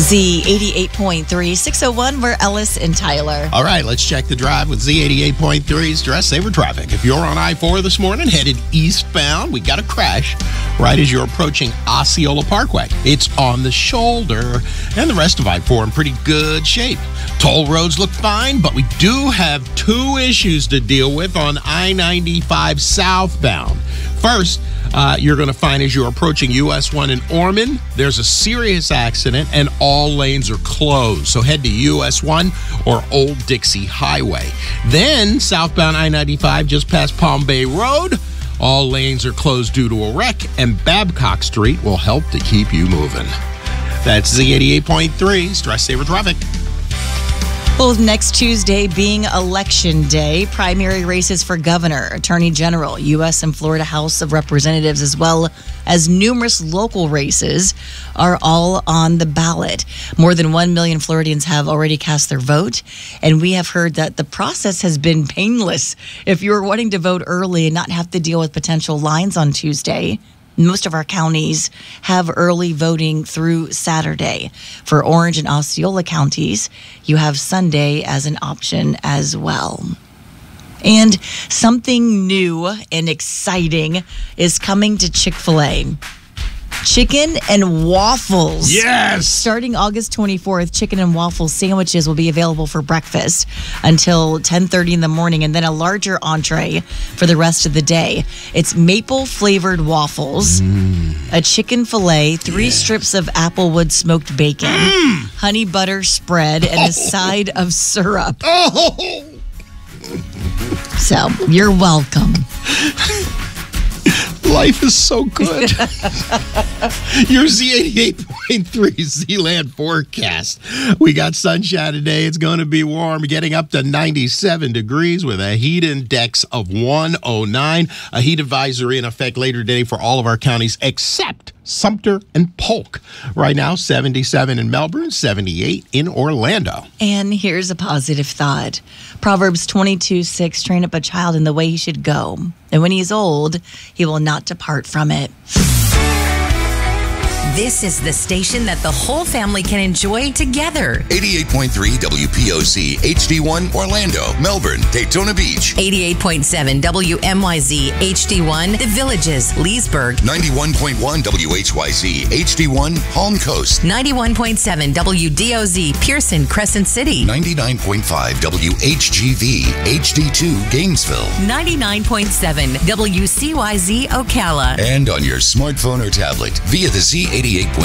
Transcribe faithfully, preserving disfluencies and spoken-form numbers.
Z eighty-eight point three, six oh one, we're Ellis and Tyler. All right, let's check the drive with Z eighty-eight point three's Dress Saver traffic. If you're on I four this morning, headed eastbound, we got a crash right as you're approaching Osceola Parkway. It's on the shoulder, and the rest of I four in pretty good shape. Toll roads look fine, but we do have two issues to deal with on I ninety-five southbound. First, uh, you're going to find as you're approaching U S one in Ormond, there's a serious accident and all lanes are closed. So head to U S one or Old Dixie Highway. Then southbound I ninety-five just past Palm Bay Road, all lanes are closed due to a wreck, and Babcock Street will help to keep you moving. That's Z eighty-eight point three's Dress Saver traffic. Well, next Tuesday being Election Day, primary races for governor, attorney general, U S and Florida House of Representatives, as well as numerous local races are all on the ballot. More than one million Floridians have already cast their vote, and we have heard that the process has been painless. If you were wanting to vote early and not have to deal with potential lines on Tuesday, most of our counties have early voting through Saturday. For Orange and Osceola counties, you have Sunday as an option as well. And something new and exciting is coming to Chick-fil-A. Chicken and waffles. Yes! Starting August twenty-fourth, chicken and waffle sandwiches will be available for breakfast until ten thirty in the morning, and then a larger entree for the rest of the day. It's maple-flavored waffles, mm. a chicken fillet, three yeah. strips of applewood smoked bacon, mm. honey butter spread, and oh. a side of syrup. Oh. So, you're welcome. Life is so good. Your Z eighty-eight point three Z-Land forecast. We got sunshine today. It's going to be warm, getting up to ninety-seven degrees with a heat index of one oh nine. A heat advisory in effect later today for all of our counties except Sumter and Polk. Right now, seventy-seven in Melbourne, seventy-eight in Orlando. And here's a positive thought. Proverbs twenty-two six, train up a child in the way he should go, and when he is old, he will not depart from it. This is the station that the whole family can enjoy together. eighty-eight point three W P O C H D one Orlando, Melbourne, Daytona Beach. eighty-eight point seven W M Y Z H D one The Villages, Leesburg. ninety-one point one W H Y Z H D one Palm Coast. ninety-one point seven W D O Z Pearson, Crescent City. ninety-nine point five W H G V H D two Gainesville. ninety-nine point seven W C Y Z Ocala. And on your smartphone or tablet via the Z eighty-eight point three